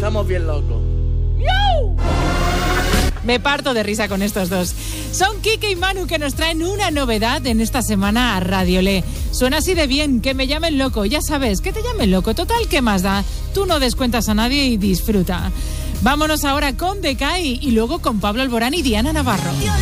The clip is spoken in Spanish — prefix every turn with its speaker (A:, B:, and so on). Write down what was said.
A: estamos bien locos.
B: Me parto de risa con estos dos. Son Quique y Manu que nos traen una novedad en esta semana a Radio Le. Suena así de bien, que me llamen loco. Ya sabes, que te llamen loco. Total, ¿qué más da? Tú no descuentas a nadie y disfruta. Vámonos ahora con Decay y luego con Pablo Alborán y Diana Navarro.